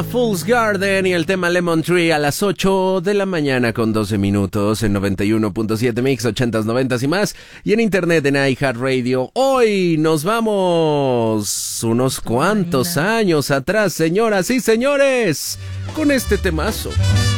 Fool's Garden y el tema Lemon Tree a las 8 de la mañana con 12 minutos en 91.7 Mix, 80s, 90s y más. Y en internet en iHeartRadio. Hoy nos vamos unos cuantos años atrás, señoras y señores, con este temazo.